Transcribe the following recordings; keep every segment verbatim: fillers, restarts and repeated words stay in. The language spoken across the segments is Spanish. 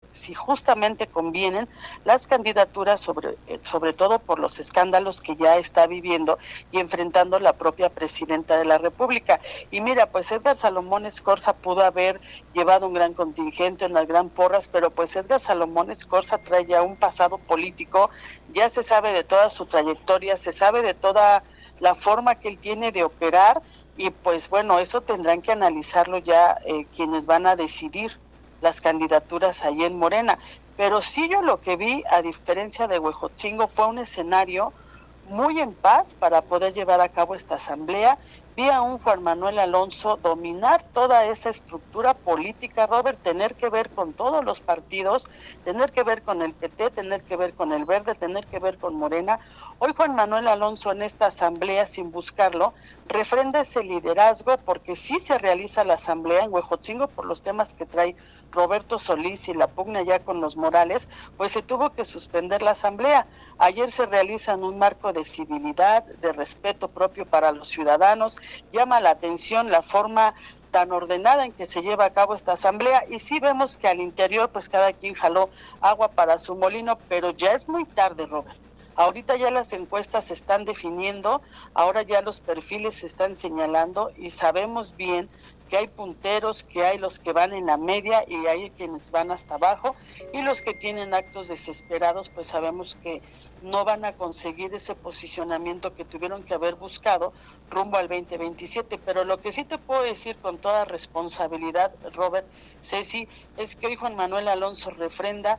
si justamente convienen las candidaturas, sobre, sobre todo por los escándalos que ya está viviendo y enfrentando la propia presidenta de la República. Y mira, pues Edgar Salomón Escorza pudo haber llevado un gran contingente, unas gran porras, pero pues Edgar Salomón Escorza trae ya un pasado político, ya se sabe de toda su trayectoria, se sabe de toda la forma que él tiene de operar, y pues bueno, eso tendrán que analizarlo ya eh, quienes van a decidir las candidaturas ahí en Morena. Pero sí, yo lo que vi, a diferencia de Huejotzingo, fue un escenario muy en paz para poder llevar a cabo esta asamblea. Vi a un Juan Manuel Alonso dominar toda esa estructura política, Robert, tener que ver con todos los partidos, tener que ver con el P T, tener que ver con el Verde, tener que ver con Morena. Hoy Juan Manuel Alonso en esta asamblea, sin buscarlo, refrenda ese liderazgo, porque sí se realiza la asamblea en Huejotzingo por los temas que trae Roberto Solís y la pugna ya con los Morales, pues se tuvo que suspender la asamblea. Ayer se realiza en un marco de civilidad, de respeto propio para los ciudadanos. Llama la atención la forma tan ordenada en que se lleva a cabo esta asamblea, y sí vemos que al interior pues cada quien jaló agua para su molino, pero ya es muy tarde, Robert. Ahorita ya las encuestas se están definiendo, ahora ya los perfiles se están señalando y sabemos bien que hay punteros, que hay los que van en la media y hay quienes van hasta abajo, y los que tienen actos desesperados pues sabemos que no van a conseguir ese posicionamiento que tuvieron que haber buscado rumbo al veinte veintisiete. Pero lo que sí te puedo decir con toda responsabilidad, Robert, Ceci, es que hoy Juan Manuel Alonso refrenda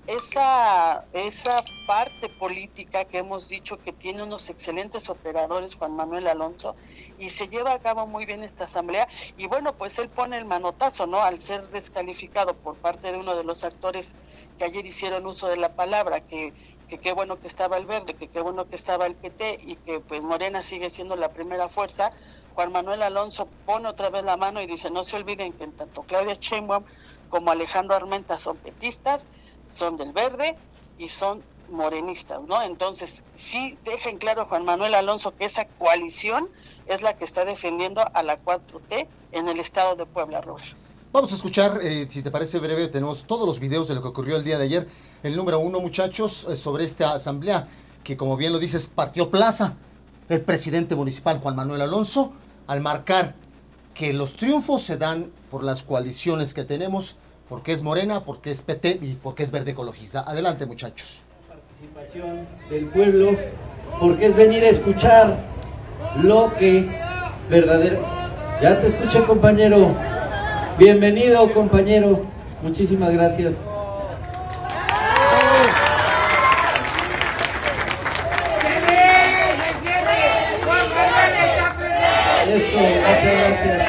esa esa parte política que hemos dicho que tiene unos excelentes operadores, Juan Manuel Alonso, y se lleva a cabo muy bien esta asamblea. Y bueno, pues él pone el manotazo, ¿no?, al ser descalificado por parte de uno de los actores que ayer hicieron uso de la palabra, que que qué bueno que estaba el Verde, que qué bueno que estaba el P T, y que pues Morena sigue siendo la primera fuerza. Juan Manuel Alonso pone otra vez la mano y dice: no se olviden que tanto Claudia Sheinbaum como Alejandro Armenta son petistas, son del Verde y son morenistas, ¿no? Entonces sí deja en claro Juan Manuel Alonso que esa coalición es la que está defendiendo a la cuatro T en el estado de Puebla, Robert. Vamos a escuchar, eh, si te parece breve, tenemos todos los videos de lo que ocurrió el día de ayer. El número uno, muchachos, eh, sobre esta asamblea, que como bien lo dices, partió plaza. El presidente municipal, Juan Manuel Alonso, al marcar que los triunfos se dan por las coaliciones que tenemos, porque es Morena, porque es P T y porque es Verde Ecologista. Adelante, muchachos. Participación del pueblo, porque es venir a escuchar lo que verdadero... Ya te escuché, compañero. Bienvenido, compañero. Muchísimas gracias. Eso, muchas gracias.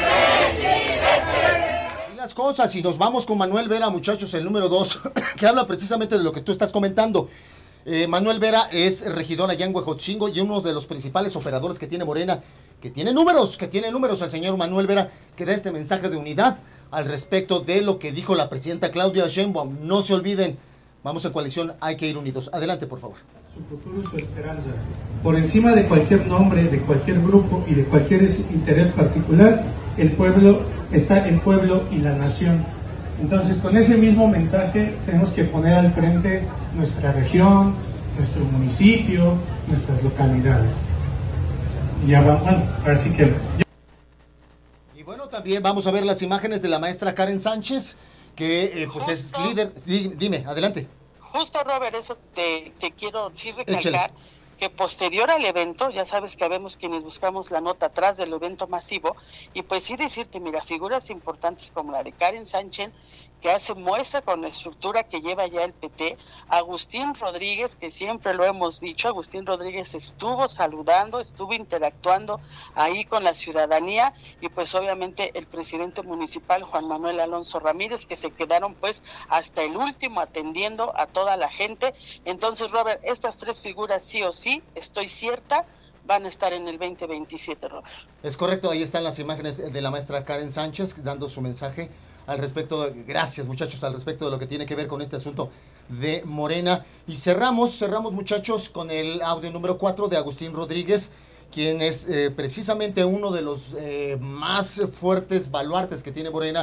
Y las cosas, y nos vamos con Manuel Vera, muchachos, el número dos, que habla precisamente de lo que tú estás comentando. Eh, Manuel Vera es regidor allá en Huejotzingo y uno de los principales operadores que tiene Morena, que tiene números, que tiene números el señor Manuel Vera, que da este mensaje de unidad al respecto de lo que dijo la presidenta Claudia Sheinbaum. No se olviden, vamos en coalición, hay que ir unidos. Adelante, por favor. Su futuro y su esperanza. Por encima de cualquier nombre, de cualquier grupo y de cualquier interés particular, el pueblo está el pueblo y la nación. Entonces, con ese mismo mensaje tenemos que poner al frente nuestra región, nuestro municipio, nuestras localidades. Y ya vamos, bueno, a ver si que... Y bueno, también vamos a ver las imágenes de la maestra Karen Sánchez, que eh, pues Justo. es líder. Dime, adelante. Justo, Robert, eso te, te quiero sí recalcar. Échale. Que posterior al evento, ya sabes que habemos quienes buscamos la nota atrás del evento masivo, y pues sí decirte, mira, figuras importantes como la de Karen Sánchez, que hace muestra con la estructura que lleva ya el P T, Agustín Rodríguez, que siempre lo hemos dicho, Agustín Rodríguez estuvo saludando, estuvo interactuando ahí con la ciudadanía, y pues obviamente el presidente municipal Juan Manuel Alonso Ramírez, que se quedaron pues hasta el último atendiendo a toda la gente. Entonces, Robert, estas tres figuras sí o sí, estoy cierta, van a estar en el veinte veintisiete, Robert. Es correcto, ahí están las imágenes de la maestra Karen Sánchez dando su mensaje al respecto, de, gracias muchachos, al respecto de lo que tiene que ver con este asunto de Morena. Y cerramos, cerramos muchachos con el audio número cuatro de Agustín Rodríguez, quien es eh, precisamente uno de los eh, más fuertes baluartes que tiene Morena,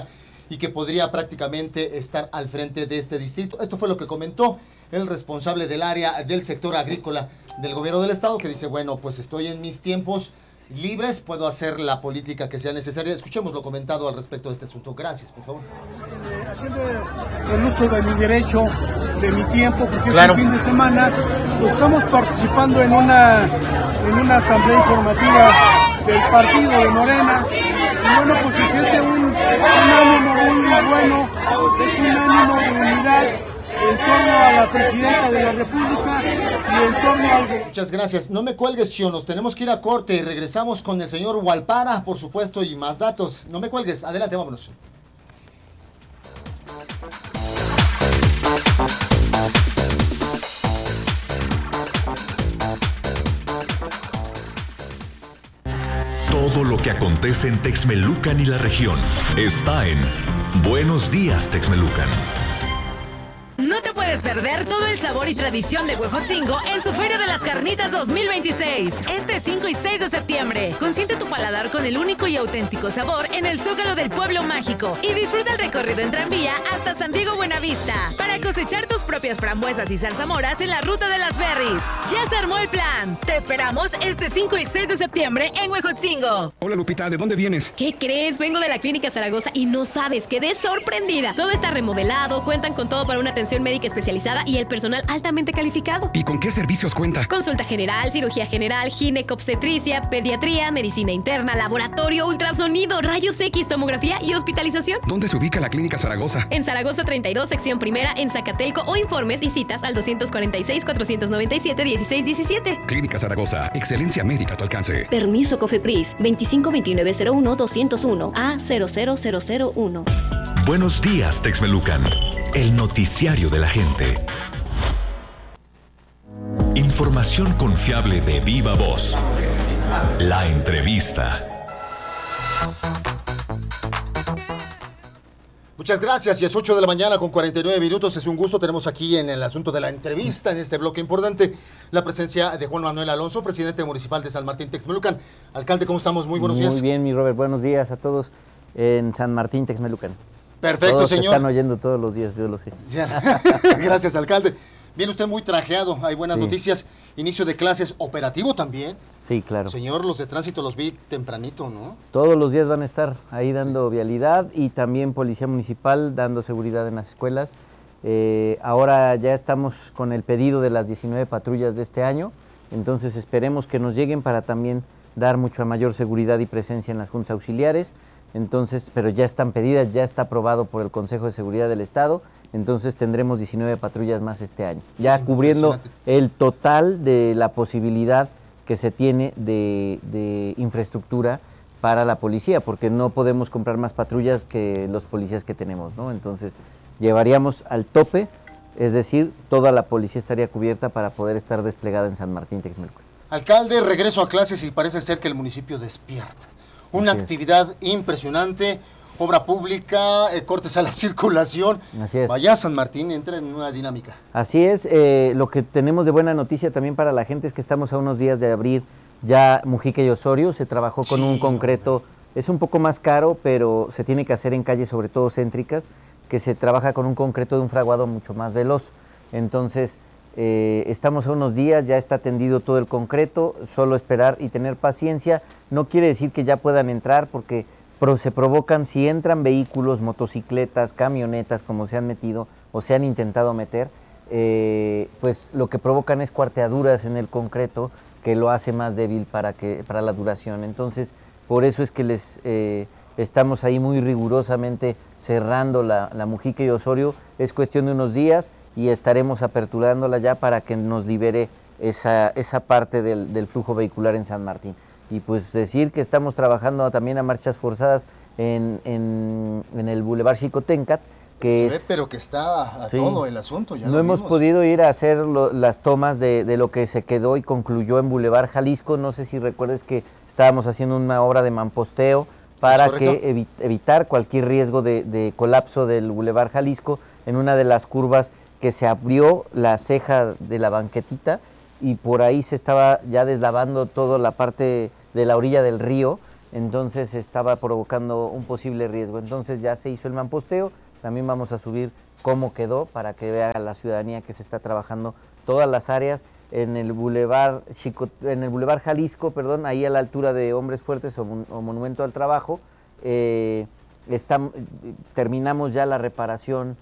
y que podría prácticamente estar al frente de este distrito. Esto fue lo que comentó el responsable del área del sector agrícola del gobierno del estado, que dice, bueno, pues estoy en mis tiempos libres, puedo hacer la política que sea necesaria. Escuchemos lo comentado al respecto de este asunto. Gracias, por favor. Eh, haciendo el uso de mi derecho, de mi tiempo, porque claro. Es el fin de semana, pues estamos participando en una, en una asamblea informativa del partido de Morena, y bueno, pues se siente un, un ánimo muy bueno, es un ánimo de unidad en torno a la presidenta de la República y en torno al... Muchas gracias. No me cuelgues, Chio, nos tenemos que ir a corte y regresamos con el señor Hualpara, por supuesto, y más datos. No me cuelgues, adelante, vámonos. Todo lo que acontece en Texmelucan y la región está en Buenos Días, Texmelucan. No te puedes perder todo el sabor y tradición de Huejotzingo en su Feria de las Carnitas dos mil veintiséis, este cinco y seis de septiembre. Consiente tu paladar con el único y auténtico sabor en el Zócalo del Pueblo Mágico y disfruta el recorrido en tranvía hasta San Diego Buenavista para cosechar tus propias frambuesas y zarzamoras en la Ruta de las Berries. Ya se armó el plan. Te esperamos este cinco y seis de septiembre en Huejotzingo. Hola Lupita, ¿de dónde vienes? ¿Qué crees? Vengo de la Clínica Zaragoza y no sabes, quedé sorprendida. Todo está remodelado, cuentan con todo para una atención médica especializada y el personal altamente calificado. ¿Y con qué servicios cuenta? Consulta general, cirugía general, ginecobstetricia, pediatría, medicina interna, laboratorio, ultrasonido, rayos X, tomografía y hospitalización. ¿Dónde se ubica la Clínica Zaragoza? En Zaragoza treinta y dos, sección primera, en Zacatelco, o informes y citas al doscientos cuarenta y seis, cuatrocientos noventa y siete, dieciséis diecisiete. Clínica Zaragoza, excelencia médica a tu alcance. Permiso COFEPRIS veinticinco veintinueve cero uno doscientos uno A cero cero cero cero uno. Buenos días, Texmelucan, el noticiario de la gente. Información confiable de viva voz. La entrevista. Muchas gracias, y es ocho de la mañana con cuarenta y nueve minutos, es un gusto, tenemos aquí en el asunto de la entrevista, en este bloque importante, la presencia de Juan Manuel Alonso, presidente municipal de San Martín Texmelucan. Alcalde, ¿cómo estamos? Muy buenos Muy días. Muy bien, mi Robert, buenos días a todos en San Martín Texmelucan. Perfecto, todos señor. Todos están oyendo todos los días, yo lo sé. Gracias, alcalde. Viene usted muy trajeado, hay buenas sí. noticias. Inicio de clases operativo también. Sí, claro. Señor, los de tránsito los vi tempranito, ¿no? Todos los días van a estar ahí dando sí. vialidad y también policía municipal dando seguridad en las escuelas. Eh, ahora ya estamos con el pedido de las diecinueve patrullas de este año, entonces esperemos que nos lleguen para también dar mucha mayor seguridad y presencia en las juntas auxiliares. Entonces, pero ya están pedidas, ya está aprobado por el Consejo de Seguridad del Estado, entonces tendremos diecinueve patrullas más este año, ya cubriendo el total de la posibilidad que se tiene de, de infraestructura para la policía, porque no podemos comprar más patrullas que los policías que tenemos, ¿no? Entonces, llevaríamos al tope, es decir, toda la policía estaría cubierta para poder estar desplegada en San Martín Texmelucan. Alcalde, regreso a clases y parece ser que el municipio despierta. Una Así actividad es. impresionante, obra pública, eh, cortes a la circulación. Así es. Vaya, San Martín entra en una dinámica. Así es, eh, lo que tenemos de buena noticia también para la gente es que estamos a unos días de abrir ya Mujica y Osorio, se trabajó con sí, un concreto, hombre. Es un poco más caro, pero se tiene que hacer en calles sobre todo céntricas, que se trabaja con un concreto de un fraguado mucho más veloz. Entonces, Eh, estamos a unos días, ya está tendido todo el concreto, solo esperar y tener paciencia. No quiere decir que ya puedan entrar porque pro, se provocan, si entran vehículos, motocicletas, camionetas, como se han metido o se han intentado meter, eh, pues lo que provocan es cuarteaduras en el concreto que lo hace más débil para, que, para la duración. Entonces, por eso es que les eh, estamos ahí muy rigurosamente cerrando la, la Mujica y Osorio. Es cuestión de unos días y estaremos aperturándola ya para que nos libere esa, esa parte del, del flujo vehicular en San Martín. Y pues decir que estamos trabajando también a marchas forzadas en, en, en el Boulevard Xicoténcat, que se es, ve, pero que está a sí, todo el asunto. Ya no lo hemos vimos. podido ir a hacer lo, las tomas de, de lo que se quedó y concluyó en Boulevard Jalisco. No sé si recuerdes que estábamos haciendo una obra de mamposteo para que evi evitar cualquier riesgo de, de colapso del Boulevard Jalisco en una de las curvas que se abrió la ceja de la banquetita y por ahí se estaba ya deslavando toda la parte de la orilla del río. entonces estaba provocando un posible riesgo. Entonces ya se hizo el mamposteo, también vamos a subir cómo quedó para que vea la ciudadanía que se está trabajando todas las áreas en el Boulevard Chico, en el Boulevard Jalisco, perdón, ahí a la altura de Hombres Fuertes o, o Monumento al Trabajo. Eh, está, terminamos ya la reparación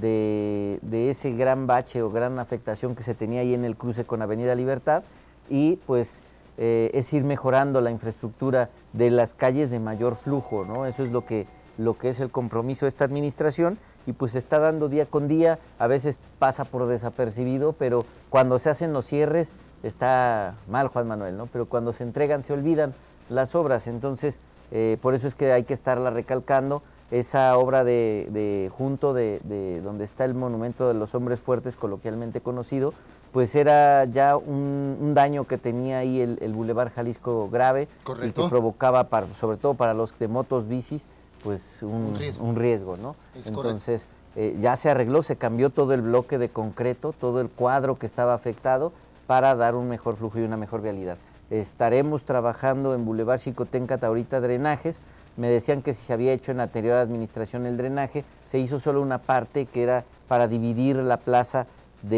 de, de ese gran bache o gran afectación que se tenía ahí en el cruce con Avenida Libertad, y pues eh, es ir mejorando la infraestructura de las calles de mayor flujo, ¿no? Eso es lo que, lo que es el compromiso de esta administración, y pues se está dando día con día. A veces pasa por desapercibido, pero cuando se hacen los cierres está mal, Juan Manuel, ¿no? Pero cuando se entregan se olvidan las obras, entonces eh, por eso es que hay que estarla recalcando. Esa obra de, de junto de, de donde está el monumento de los Hombres Fuertes, coloquialmente conocido, pues era ya un, un daño que tenía ahí el, el Boulevard Jalisco grave. Correcto. Y que provocaba, para, sobre todo para los de motos, bicis, pues un, un, riesgo. un riesgo, ¿no? Es Entonces eh, ya se arregló, se cambió todo el bloque de concreto, todo el cuadro que estaba afectado para dar un mejor flujo y una mejor vialidad. Estaremos trabajando en Boulevard Xicoténcatl ahorita drenajes. Me decían que si se había hecho en la anterior administración el drenaje, se hizo solo una parte que era para dividir la plaza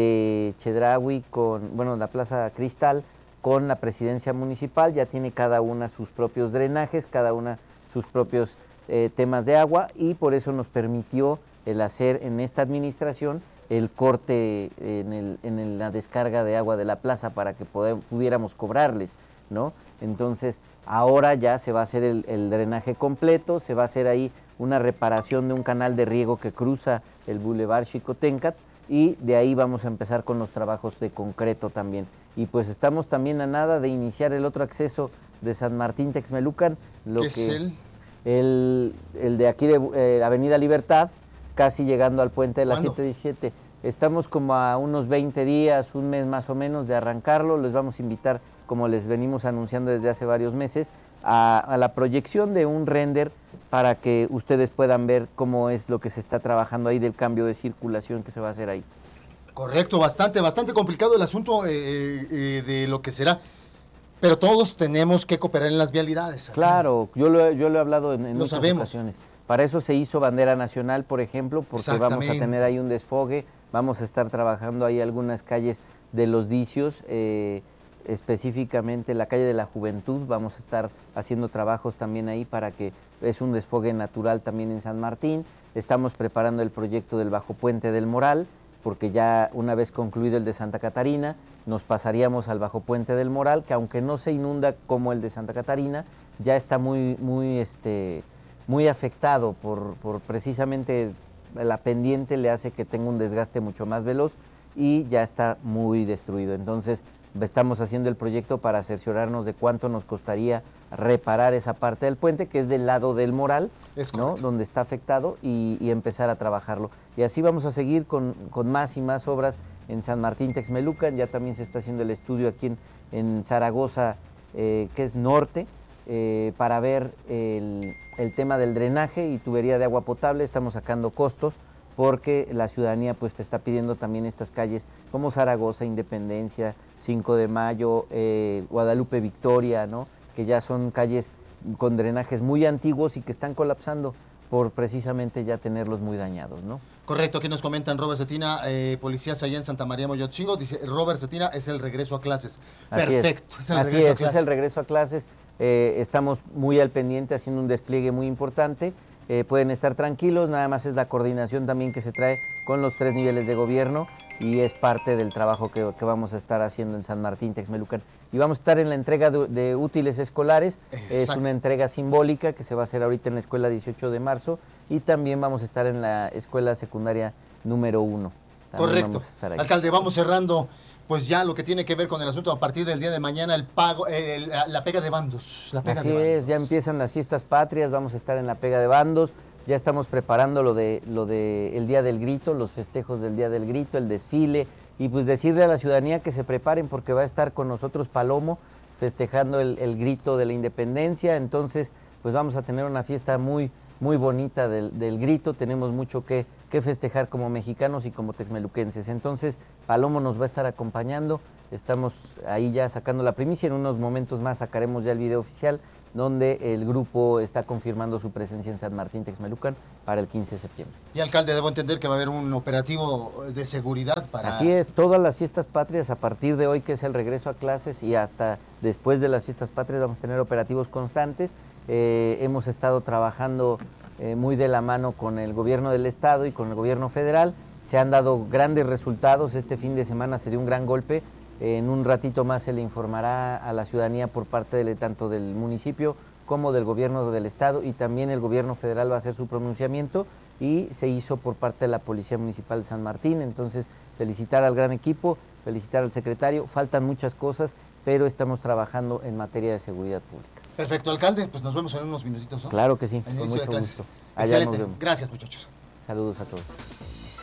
de Chedraui con, bueno, la plaza Cristal con la presidencia municipal. Ya tiene cada una sus propios drenajes, cada una sus propios eh, temas de agua, y por eso nos permitió el hacer en esta administración el corte en, el, en el, la descarga de agua de la plaza para que poder, pudiéramos cobrarles, ¿no? Entonces, ahora ya se va a hacer el, el drenaje completo, se va a hacer ahí una reparación de un canal de riego que cruza el Boulevard Xicoténcatl, y de ahí vamos a empezar con los trabajos de concreto también. Y pues estamos también a nada de iniciar el otro acceso de San Martín Texmelucan, lo ¿Qué que es el? El, el de aquí de eh, Avenida Libertad, casi llegando al puente de la ¿Cuándo? siete diecisiete. Estamos como a unos veinte días, un mes más o menos de arrancarlo. Les vamos a invitar, como les venimos anunciando desde hace varios meses, a, a la proyección de un render para que ustedes puedan ver cómo es lo que se está trabajando ahí del cambio de circulación que se va a hacer ahí. Correcto, bastante, bastante complicado el asunto eh, eh, de lo que será. Pero todos tenemos que cooperar en las vialidades. Claro, yo lo, yo lo he hablado en, en lo muchas sabemos. ocasiones. Para eso se hizo bandera nacional, por ejemplo, porque vamos a tener ahí un desfogue, vamos a estar trabajando ahí algunas calles de los Dicios, eh, específicamente la calle de la Juventud, vamos a estar haciendo trabajos también ahí para que es un desfogue natural también en San Martín. Estamos preparando el proyecto del Bajo Puente del Moral, porque ya una vez concluido el de Santa Catarina, nos pasaríamos al Bajo Puente del Moral, que aunque no se inunda como el de Santa Catarina, ya está muy, muy, este, muy afectado por, por precisamente la pendiente le hace que tenga un desgaste mucho más veloz y ya está muy destruido. Entonces estamos haciendo el proyecto para cerciorarnos de cuánto nos costaría reparar esa parte del puente, que es del lado del Moral, ¿no? Donde está afectado, y, y empezar a trabajarlo. Y así vamos a seguir con, con más y más obras en San Martín Texmelucan. Ya también se está haciendo el estudio aquí en, en Zaragoza, eh, que es norte, eh, para ver el, el tema del drenaje y tubería de agua potable. Estamos sacando costos porque la ciudadanía pues te está pidiendo también estas calles como Zaragoza, Independencia, cinco de mayo, eh, Guadalupe Victoria, ¿no? Que ya son calles con drenajes muy antiguos y que están colapsando por precisamente ya tenerlos muy dañados, ¿no? Correcto, aquí nos comentan Robert Cetina, eh, policías allá en Santa María Moyotzingo, dice Robert Cetina, es el regreso a clases. Así Perfecto, es, es el Así regreso es, a clases. es el regreso a clases. Eh, estamos muy al pendiente haciendo un despliegue muy importante. Eh, pueden estar tranquilos, nada más es la coordinación también que se trae con los tres niveles de gobierno y es parte del trabajo que, que vamos a estar haciendo en San Martín Texmelucan. Y vamos a estar en la entrega de, de útiles escolares. Exacto. Es una entrega simbólica que se va a hacer ahorita en la escuela dieciocho de marzo y también vamos a estar en la escuela secundaria número uno. Correcto. Alcalde, vamos cerrando pues ya lo que tiene que ver con el asunto a partir del día de mañana, el pago, el, la, la pega de bandos. La pega Así de bandos. es, ya empiezan las fiestas patrias, vamos a estar en la pega de bandos, ya estamos preparando lo de lo de el Día del Grito, los festejos del Día del Grito, el desfile, y pues decirle a la ciudadanía que se preparen porque va a estar con nosotros Palomo festejando el, el grito de la independencia. Entonces pues vamos a tener una fiesta muy, muy bonita del, del grito, tenemos mucho que, que festejar como mexicanos y como texmeluquenses. Entonces Palomo nos va a estar acompañando, estamos ahí ya sacando la primicia, en unos momentos más sacaremos ya el video oficial donde el grupo está confirmando su presencia en San Martín Texmelucan para el quince de septiembre. Y alcalde, debo entender que va a haber un operativo de seguridad para... Así es, todas las fiestas patrias, a partir de hoy que es el regreso a clases y hasta después de las fiestas patrias vamos a tener operativos constantes. Eh, hemos estado trabajando eh, muy de la mano con el gobierno del estado y con el gobierno federal. Se han dado grandes resultados, este fin de semana se dio un gran golpe. En un ratito más se le informará a la ciudadanía por parte de, tanto del municipio como del gobierno del estado, y también el gobierno federal va a hacer su pronunciamiento, y se hizo por parte de la Policía Municipal de San Martín. Entonces, felicitar al gran equipo, felicitar al secretario. Faltan muchas cosas, pero estamos trabajando en materia de seguridad pública. Perfecto, alcalde, pues nos vemos en unos minutitos, ¿no? Claro que sí, Al con inicio mucho de gusto. Excelente, gracias muchachos. Saludos a todos.